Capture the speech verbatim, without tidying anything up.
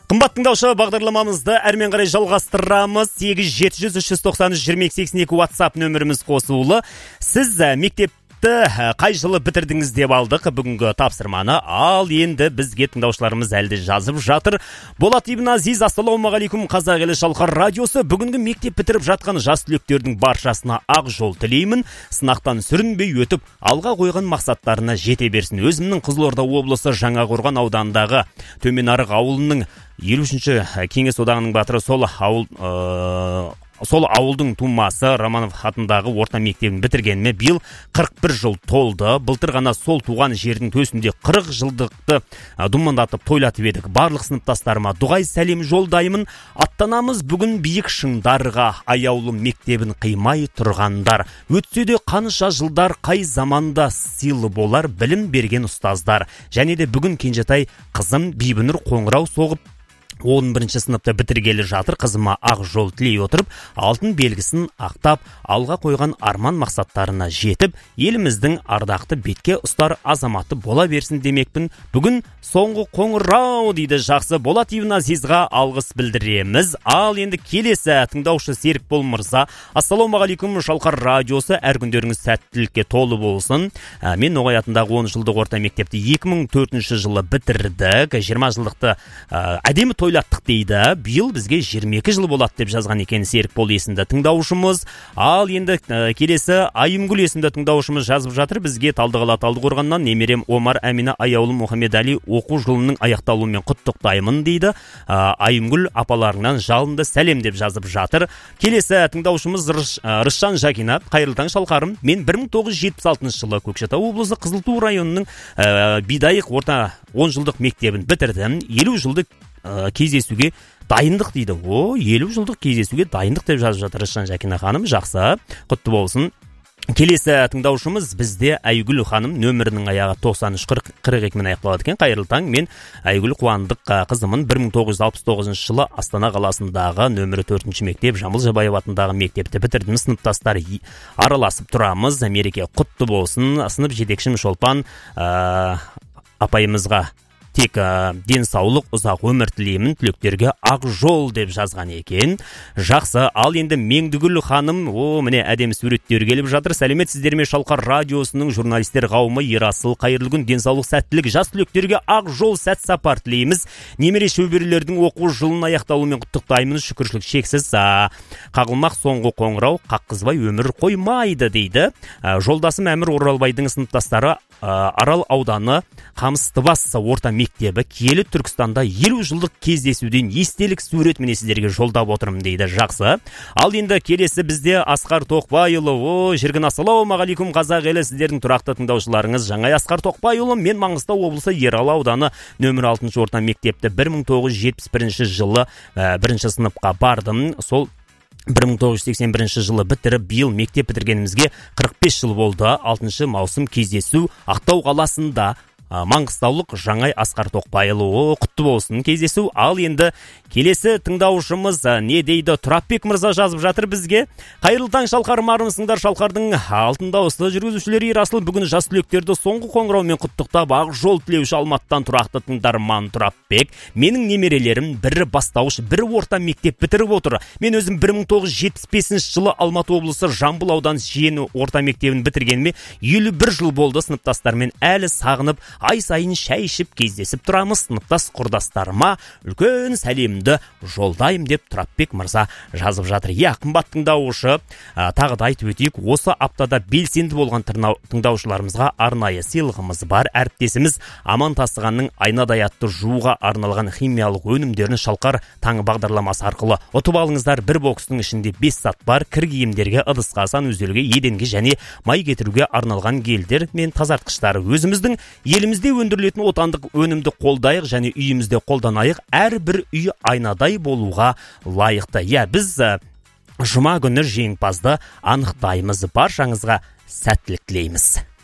Қымбат тыңдаушы, бағдарламамызды әрмен қарай жалғастырамыз. сегіз жеті жүз үш жүз тоқсан үш жиырма екі сексен екі WhatsApp нөміріміз қосулы. Сіз мектепті қай жылы бітірдіңіз деп алдық бүгінгі тапсырманы. Ал енді бізге тыңдаушыларымыз әлде жазып жатыр. Болат Ибн Азиз, ассалаумағалейкум, қазақ елі шалқар радиосы. Бүгінгі мектеп бітіріп жатқан жас түлектердің баршасына ақ жол тілеймін. Сынақтан сүрінбей өтіп, алға қойған мақсаттарына жете берсін. Өзімнің Қызылорда облысы Жаңақорған ауданындағы Төменарық ауылының елу үшінші кеңес одағының батыры сол ауыл ә, сол ауылдың тумасы Романов атындағы орта мектебін бітіргеніме биыл қырық бір жыл толды. Былтыр ғана сол туған жердің төсінде қырық жылдықты думандатып тойлатып едік. Барлық сыныптастарыма дұғай сәлем жолдаймын. Аттанамыз бүгін биік шыңдарға, аяулым мектебін қимай тұрғандар. Өтсе де қанша жылдар, қай заманда сыйлы болар білім берген ұстаздар. Және де бүгін кенжетай қызым Бибінұр қоңырау соғып он бірінші сыныпты бітіргелі жатыр. Қызыма ақ жол тілей отырып, алтын белгісін ақтап, алға қойған арман мақсаттарына жетіп, еліміздің ардақты бетке ұстар азаматы бола берсін демекпін. Бүгін соңғы қоңырау дейді. Жақсы, Болат Ибн Азизға алғыс білдіреміз. Ал енді келесі тыңдаушы Серікбол мырза. Ассалаумағалейкум, шалқар радиосы, әр күндеріңіз сәттілікке толы болсын. Мен Ноғай атындағы он жылдық орта мектепті екі мың төртінші жылы бітірдік. жиырма жылдықты әдемі тойлаттық дейді. Биыл бізге жиырма екі жыл болады деп жазған екен Серікбол есімді тыңдаушымыз. Ал енді ә, келесі Айымгүл есімді тыңдаушымыз жазып жатыр. Бізге Талдықала Талдықорғаннан немерем Омар Әмина Аяулым Мұхаммедәли оқу жылының аяқталуымен құттықтаймын дейді. ә, Айымгүл апаларыңнан жалынды сәлем деп жазып жатыр. Келесі тыңдаушымыз Рыш, ә, Рысжан Жакина. Қайырлы таң шалқарым. Мен бір мың тоғыз жүз жетпіс алтыншы жылы Көкшетау облысы Қызылту районының ә, Бидайық орта он жылдық мектебін бітірдім. елу жылдық кездесуге дайындық дейді. О, елу жылдық кездесуге дайындық деп жазып жатыр Рысжан Жакина ханым. Жақсы, құтты болсын. Келесі тыңдаушымыз бізде Айгүл ханым, нөмірінің аяғы тоқсан үш қырық екі мен аяқталады екен. Қайырлы таң, мен Айгүл Қуандық қызымын. бір мың тоғыз жүз алпыс тоғызыншы жылы Астана қаласындағы нөмірі төртінші мектеп Жамбыл Жабаев атындағы мектепті бітірдім. Сыныптастар араласып тұрамыз. Мереке құтты болсын. Сынып жетекшім Шолпан ә, апайымызға тек ә, денсаулық, ұзақ өмір тілеймін, түлектерге ақ жол деп жазған екен. Жақсы, ал енді Меңдігүл ханым, о, міне әдемі суреттер келіп жатыр. Сәлеметсіздер ме, шалқар радиосының журналистер қауымы, Ерасыл, қайырлы күн, денсаулық, сәттілік, жас түлектерге ақ жол, сәт сапар тілейміз. Немере шөберелердің оқу жылын аяқталуымен құттықтаймыз, шүкіршілік шексіз. А, қағылмақ соңғы қоңырау, қаққызбай өмір қоймайды дейді. А, жолдасым Әмір Оралбайдың сыныптастары а, Арал ауданы Қамыстыбас орта мектебі киелі Түркістанда елу жылдық кездесуден естелік сурет міне сіздерге жолдап отырмын дейді. Жақсы. Ал енді келесі бізде Асқар Тоқбайұлы. О, жүргін ассалаумағалейкум, қазақ елі, сіздердің тұрақты тыңдаушыларыңыз. Жаңа Асқар Тоқбайұлы, мен Маңғыстау облысы Ералы ауданы нөмір алтыншы орта мектепті бір мың тоғыз жүз жетпіс бірінші жылы ә, бірінші сыныпқа бардым. Сол бір мың тоғыз жүз сексен бірінші жылы бітіріп, биыл мектеп бітіргенімізге қырық бес жыл болды. алтыншы маусым кездесу Ақтау қаласында. Маңғыстаулық Жаңай Асқар Тоқбайұлы, құтты болсын кездесу. Ал енді келесі тыңдаушымыз не дейді? Тұрапбек мырза жазып жатыр бізге. Қайырлы таң шалқарым, армысыңдар? Шалқардың алтын дауысты жүргізушілері Ерасыл бүгін жас түлектерді соңғы қоңыраумен құттықтап ақ жол тілеуші Алматыдан тұрақты тыңдарман Тұрапбек. Менің немерелерім бірі бастауыш, бірі орта мектеп бітіріп отыр. Мен өзім бір мың тоғыз жүз жетпіс бесінші жылы Алматы облысы Жамбыл ауданы Жиені орта мектебін бітіргеніме елу бір жыл болды. Сыныптастармен әлі сағынып, ай сайын шай ішіп кездесіп тұрамыз. Сыныптас құрдастарыма үлкен сәлемді жолдайым деп Тұрапбек мырза жазып жатыр. Иә, қымбат тыңдаушы, тағы да айтып өтейік, осы аптада белсенді болған тыңдаушыларымызға арнайы сыйлығымыз бар. Әріптесіміз Аман Тасығанның айнадай атты жууға арналған химиялық өнімдерін шалқар таңы бағдарламасы арқылы ұтып алыңыздар. Бір бокстың ішінде бес сат бар. Кір киімдерге, ыдысқа, санузелге, еденге және май кетіруге арналған гельдер мен тазартқыштары. Өзіміздің елімізде өндірілетін отандық өнімді қолдайық және үйімізде қолданайық. Әрбір үй айнадай болуға лайықты. Иә, біз жұма күні жеңімпазды анықтаймыз. Баршаңызға сәттілік тілейміз.